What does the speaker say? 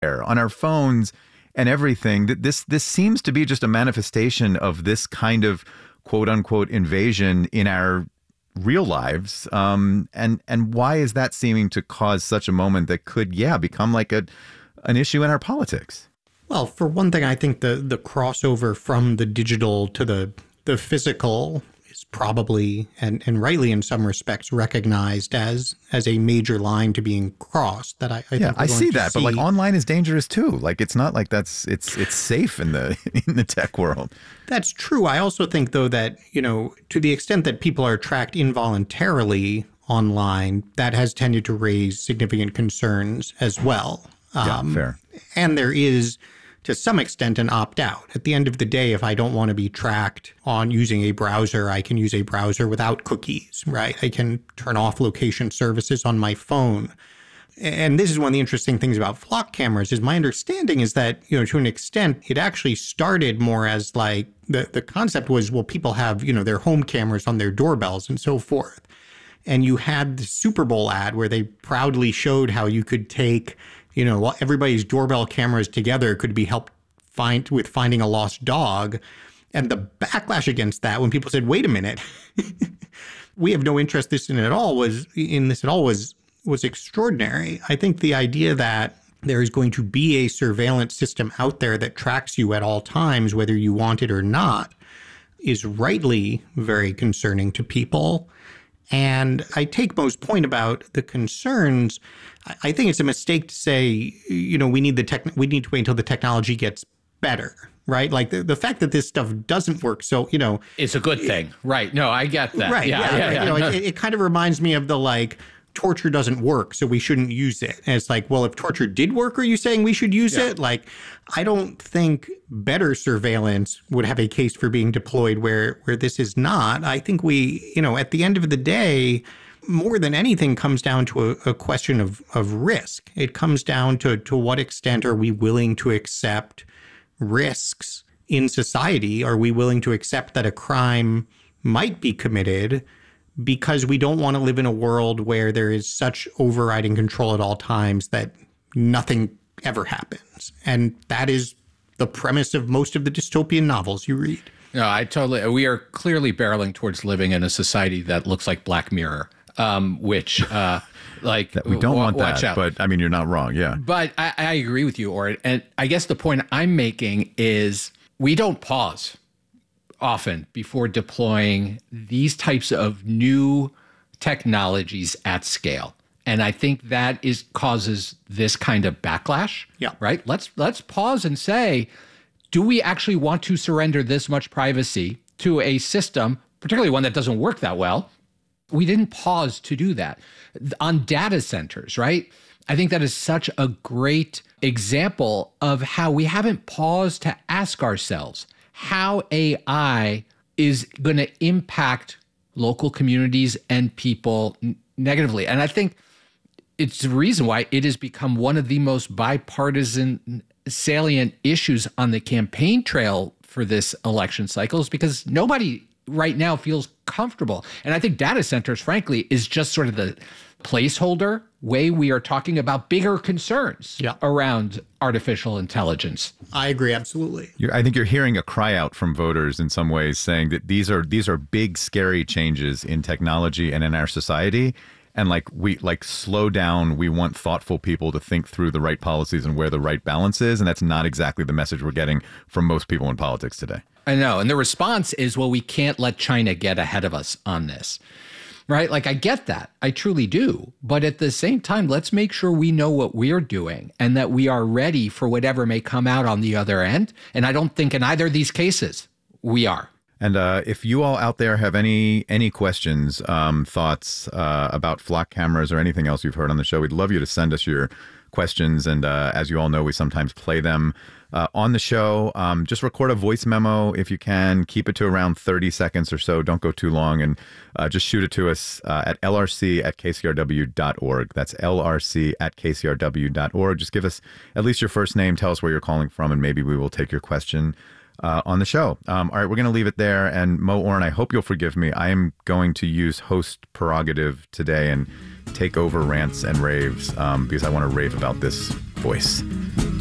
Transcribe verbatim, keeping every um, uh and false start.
on our phones and everything. This this seems to be just a manifestation of this kind of quote unquote invasion in our real lives. Um, and and why is that seeming to cause such a moment that could, yeah, become like a an issue in our politics? Well, for one thing, I think the the crossover from the digital to the the physical is probably, and, and rightly in some respects, recognized as as a major line to being crossed. That I, I yeah, think I see that, see. but like online is dangerous too. Like it's not like that's it's it's safe in the in the tech world. That's true. I also think, though, that, you know, to the extent that people are tracked involuntarily online, that has tended to raise significant concerns as well. Yeah, um, fair. And there is, to some extent, an opt-out. At the end of the day, if I don't want to be tracked on using a browser, I can use a browser without cookies, right? I can turn off location services on my phone. And this is one of the interesting things about flock cameras is my understanding is that, you know, to an extent, it actually started more as like the, the concept was, well, people have, you know, their home cameras on their doorbells and so forth. And you had the Super Bowl ad where they proudly showed how you could take, you know, everybody's doorbell cameras together could be helped find with finding a lost dog. And the backlash against that, when people said, wait a minute, we have no interest this in at all was in this at all was was extraordinary. I think the idea that there is going to be a surveillance system out there that tracks you at all times, whether you want it or not, is rightly very concerning to people. And I take Mo's point about the concerns. I think it's a mistake to say, you know, we need the tech, we need to wait until the technology gets better, right? Like the, the fact that this stuff doesn't work. So, you know, it's a good thing, right? No, I get that. Right. Yeah. yeah, yeah, right. yeah. You know, it, it kind of reminds me of the like, torture doesn't work, so we shouldn't use it. And it's like, well, if torture did work, are you saying we should use yeah. it? Like, I don't think better surveillance would have a case for being deployed where where this is not. I think we, you know, at the end of the day, more than anything comes down to a, a question of, of risk. It comes down to, to what extent are we willing to accept risks in society? Are we willing to accept that a crime might be committed because we don't want to live in a world where there is such overriding control at all times that nothing ever happens? And that is the premise of most of the dystopian novels you read. No, I totally, we are clearly barreling towards living in a society that looks like Black Mirror, um, which, uh, like, we don't want watch that, out. But I mean, you're not wrong. Yeah. But I, I agree with you, Oren. And I guess the point I'm making is we don't pause often before deploying these types of new technologies at scale. And I think that is causes this kind of backlash. Yeah. Right. Let's let's pause and say, do we actually want to surrender this much privacy to a system, particularly one that doesn't work that well? We didn't pause to do that. On data centers, right? I think that is such a great example of how we haven't paused to ask ourselves how A I is going to impact local communities and people n- negatively. And I think it's the reason why it has become one of the most bipartisan salient issues on the campaign trail for this election cycle, is because nobody right now feels comfortable. And I think data centers, frankly, is just sort of the placeholder way we are talking about bigger concerns yeah. around artificial intelligence. I agree, absolutely. You're, I think you're hearing a cry out from voters in some ways, saying that these are these are big, scary changes in technology and in our society. And like we like slow down. We want thoughtful people to think through the right policies and where the right balance is. And that's not exactly the message we're getting from most people in politics today. I know. And the response is, well, we can't let China get ahead of us on this. Right? Like, I get that. I truly do. But at the same time, let's make sure we know what we're doing and that we are ready for whatever may come out on the other end. And I don't think in either of these cases we are. And uh, if you all out there have any any questions, um, thoughts uh, about flock cameras or anything else you've heard on the show, we'd love you to send us your questions. And uh, as you all know, we sometimes play them uh, on the show. Um, just record a voice memo if you can. Keep it to around thirty seconds or so. Don't go too long. And uh, just shoot it to us uh, at L R C at K C R W dot org. That's L R C at K C R W dot org. Just give us at least your first name. Tell us where you're calling from, and maybe we will take your question Uh, on the show. Um, all right, we're going to leave it there. And Mo, Oren, I hope you'll forgive me. I am going to use host prerogative today and take over rants and raves um, because I want to rave about this voice.